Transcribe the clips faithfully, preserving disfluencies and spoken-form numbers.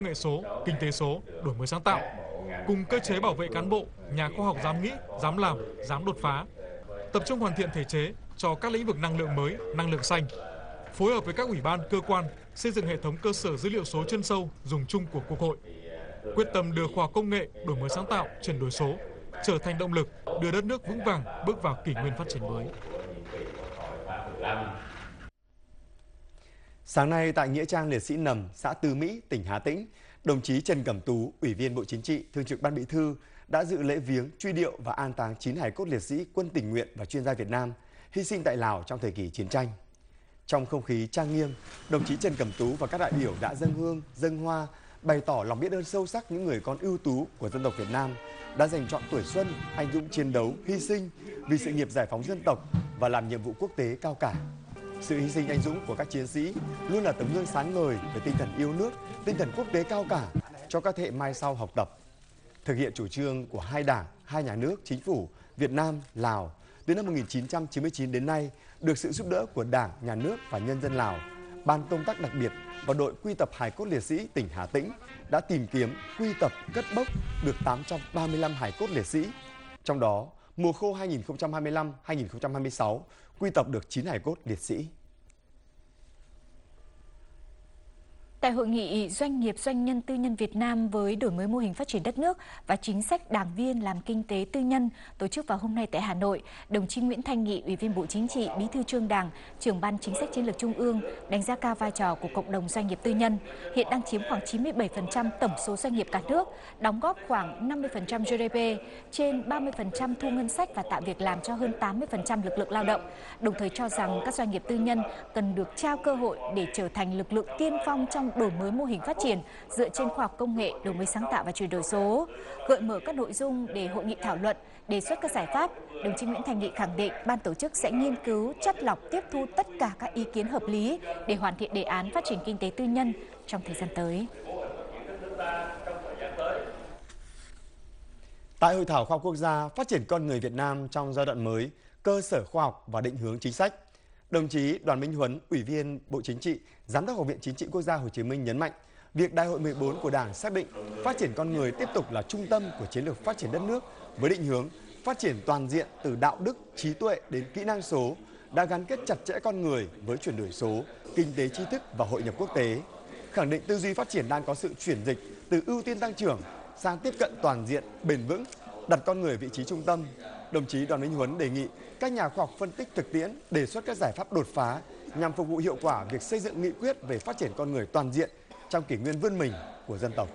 nghệ số, kinh tế số, đổi mới sáng tạo, cùng cơ chế bảo vệ cán bộ, nhà khoa học dám nghĩ, dám làm, dám đột phá, tập trung hoàn thiện thể chế cho các lĩnh vực năng lượng mới, năng lượng xanh, phối hợp với các ủy ban, cơ quan xây dựng hệ thống cơ sở dữ liệu số chuyên sâu dùng chung của Quốc hội, quyết tâm đưa khoa học công nghệ, đổi mới sáng tạo, chuyển đổi số trở thành động lực đưa đất nước vững vàng bước vào kỷ nguyên phát triển mới. Sáng nay tại nghĩa trang liệt sĩ Nầm, xã Tư Mỹ, tỉnh Hà Tĩnh, đồng chí Trần Cẩm Tú, Ủy viên Bộ Chính trị, Thường trực Ban Bí thư đã dự lễ viếng, truy điệu và an táng chín hài cốt liệt sĩ quân tình nguyện và chuyên gia Việt Nam hy sinh tại Lào trong thời kỳ chiến tranh. Trong không khí trang nghiêm, đồng chí Trần Cẩm Tú và các đại biểu đã dâng hương, dâng hoa, bày tỏ lòng biết ơn sâu sắc những người con ưu tú của dân tộc Việt Nam đã dành trọn tuổi xuân anh dũng chiến đấu, hy sinh vì sự nghiệp giải phóng dân tộc và làm nhiệm vụ quốc tế cao cả. Sự hy sinh anh dũng của các chiến sĩ luôn là tấm gương sáng ngời về tinh thần yêu nước, tinh thần quốc tế cao cả cho các thế hệ mai sau học tập. Thực hiện chủ trương của hai đảng, hai nhà nước, chính phủ Việt Nam, Lào từ năm một nghìn chín trăm chín mươi chín đến nay, được sự giúp đỡ của Đảng, Nhà nước và nhân dân Lào, Ban công tác đặc biệt và đội quy tập hài cốt liệt sĩ tỉnh Hà Tĩnh đã tìm kiếm, quy tập, cất bốc được tám trăm ba mươi lăm hài cốt liệt sĩ. Trong đó, mùa khô hai nghìn không trăm hai mươi lăm hai nghìn không trăm hai mươi sáu quy tập được chín hài cốt liệt sĩ. Tại hội nghị Doanh nghiệp doanh nhân tư nhân Việt Nam với đổi mới mô hình phát triển đất nước và chính sách đảng viên làm kinh tế tư nhân tổ chức vào hôm nay tại Hà Nội, đồng chí Nguyễn Thanh Nghị, Ủy viên Bộ Chính trị, Bí thư Trung ương Đảng, Trưởng ban Chính sách Chiến lược Trung ương đánh giá cao vai trò của cộng đồng doanh nghiệp tư nhân, hiện đang chiếm khoảng chín mươi bảy phần trăm tổng số doanh nghiệp cả nước, đóng góp khoảng năm mươi phần trăm giê đê pê, trên ba mươi phần trăm thu ngân sách và tạo việc làm cho hơn tám mươi phần trăm lực lượng lao động. Đồng thời cho rằng các doanh nghiệp tư nhân cần được trao cơ hội để trở thành lực lượng tiên phong trong đổi mới mô hình phát triển dựa trên khoa học công nghệ, đổi mới sáng tạo và chuyển đổi số. Gợi mở các nội dung để hội nghị thảo luận, đề xuất các giải pháp, đồng chí Nguyễn Thanh Nghị khẳng định ban tổ chức sẽ nghiên cứu, chắt lọc, tiếp thu tất cả các ý kiến hợp lý để hoàn thiện đề án phát triển kinh tế tư nhân trong thời gian tới. Tại Hội thảo khoa học quốc gia phát triển con người Việt Nam trong giai đoạn mới, cơ sở khoa học và định hướng chính sách, đồng chí Đoàn Minh Huấn, Ủy viên Bộ Chính trị, Giám đốc Học viện Chính trị Quốc gia Hồ Chí Minh nhấn mạnh, việc Đại hội mười bốn của Đảng xác định phát triển con người tiếp tục là trung tâm của chiến lược phát triển đất nước với định hướng phát triển toàn diện từ đạo đức, trí tuệ đến kỹ năng số, đã gắn kết chặt chẽ con người với chuyển đổi số, kinh tế tri thức và hội nhập quốc tế. Khẳng định tư duy phát triển đang có sự chuyển dịch từ ưu tiên tăng trưởng sang tiếp cận toàn diện, bền vững, đặt con người vị trí trung tâm. Đồng chí Đoàn Minh Huấn đề nghị các nhà khoa học phân tích thực tiễn, đề xuất các giải pháp đột phá nhằm phục vụ hiệu quả việc xây dựng nghị quyết về phát triển con người toàn diện trong kỷ nguyên vươn mình của dân tộc.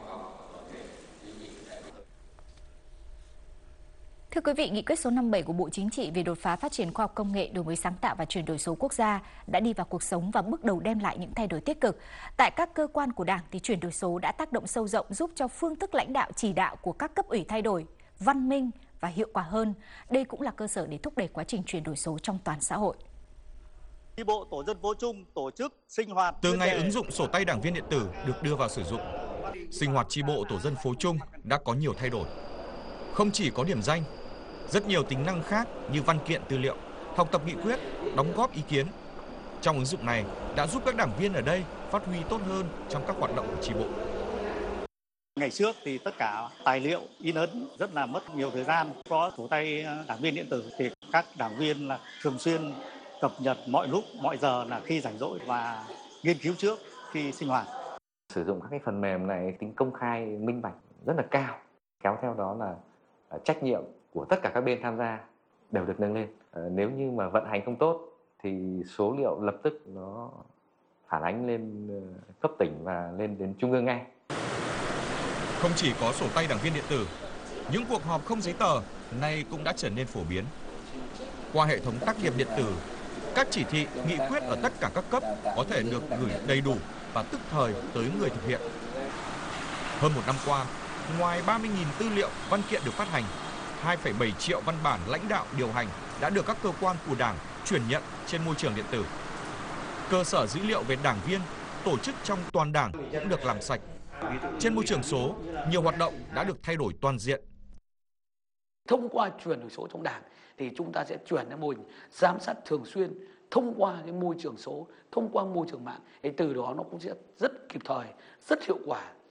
Thưa quý vị, nghị quyết số năm mươi bảy của Bộ Chính trị về đột phá phát triển khoa học công nghệ, đổi mới sáng tạo và chuyển đổi số quốc gia đã đi vào cuộc sống và bước đầu đem lại những thay đổi tích cực. Tại các cơ quan của Đảng thì chuyển đổi số đã tác động sâu rộng, giúp cho phương thức lãnh đạo chỉ đạo của các cấp ủy thay đổi, văn minh và hiệu quả hơn. Đây cũng là cơ sở để thúc đẩy quá trình chuyển đổi số trong toàn xã hội. Chi bộ tổ dân phố chung tổ chức sinh hoạt. Từ ngày ứng dụng sổ tay đảng viên điện tử được đưa vào sử dụng, sinh hoạt chi bộ tổ dân phố chung đã có nhiều thay đổi. Không chỉ có điểm danh, rất nhiều tính năng khác như văn kiện tư liệu, học tập nghị quyết, đóng góp ý kiến. Trong ứng dụng này đã giúp các đảng viên ở đây phát huy tốt hơn trong các hoạt động của chi bộ. Ngày trước thì tất cả tài liệu in ấn rất là mất nhiều thời gian. Có sổ tay đảng viên điện tử thì các đảng viên là thường xuyên cập nhật mọi lúc, mọi giờ là khi rảnh rỗi và nghiên cứu trước khi sinh hoạt. Sử dụng các cái phần mềm này tính công khai, minh bạch rất là cao. Kéo theo đó là trách nhiệm của tất cả các bên tham gia đều được nâng lên. À, nếu như mà vận hành không tốt thì số liệu lập tức nó phản ánh lên cấp tỉnh và lên đến trung ương ngay. Không chỉ có sổ tay đảng viên điện tử, những cuộc họp không giấy tờ nay cũng đã trở nên phổ biến. Qua hệ thống tác nghiệp điện tử, các chỉ thị, nghị quyết ở tất cả các cấp có thể được gửi đầy đủ và tức thời tới người thực hiện. Hơn một năm qua, ngoài ba mươi nghìn tư liệu văn kiện được phát hành, hai phẩy bảy triệu văn bản lãnh đạo điều hành đã được các cơ quan của Đảng chuyển nhận trên môi trường điện tử. Cơ sở dữ liệu về đảng viên, tổ chức trong toàn Đảng cũng được làm sạch. Trên môi trường số, nhiều hoạt động đã được thay đổi toàn diện. Thông qua chuyển đổi số trong Đảng thì chúng ta sẽ chuyển sang mô hình giám sát thường xuyên thông qua cái môi trường số, thông qua môi trường mạng. Thì từ đó nó cũng sẽ rất kịp thời, rất hiệu quả